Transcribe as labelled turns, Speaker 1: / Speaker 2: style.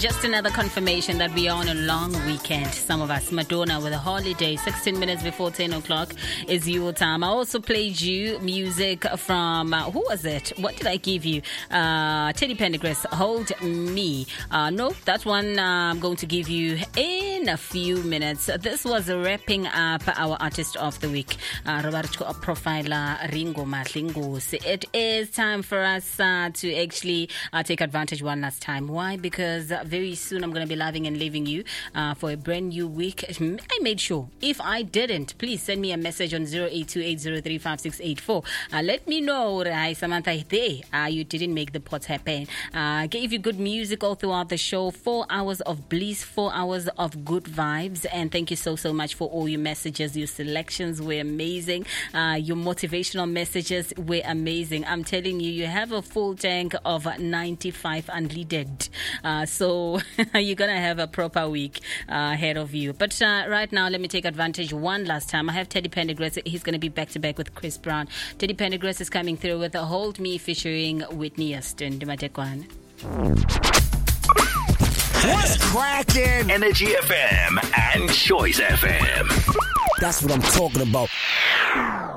Speaker 1: just another confirmation that we are on a long weekend. Some of us, Madonna with a holiday, 16 minutes before 10 o'clock is your time. I also played you music from, who was it? What did I give you? Teddy Pendergrass, Hold Me. No, that one I'm going to give you in a few minutes. This was wrapping up our Artist of the Week. Roberto Profiler Ringo Matlingosi. It is time for us to actually take advantage one last time. Why? Because very soon I'm going to be loving and leaving you for a brand new week. I made sure. If I didn't, please send me a message on 0828035684. Let me know, Samantha, you didn't make the pots happen. Gave you good music all throughout the show. 4 hours of bliss, 4 hours of good vibes. And thank you so much for all your messages. Your selections were amazing. Your motivational messages were amazing. I'm telling you, you have a full tank of 95 unleaded. So you're going to have a proper week ahead of you. But right now, let me take advantage one last time. I have Teddy Pendergrass. He's going to be back-to-back with Chris Brown. Teddy Pendergrass is coming through with a Hold Me featuring Whitney Houston.
Speaker 2: What's cracking? Energy FM and Choice FM. That's what I'm talking about.